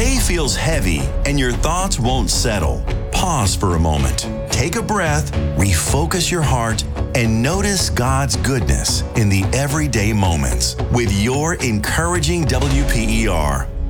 day feels heavy and your thoughts won't settle, pause for a moment. Take a breath, refocus your heart, and notice God's goodness in the everyday moments with your encouraging WPER.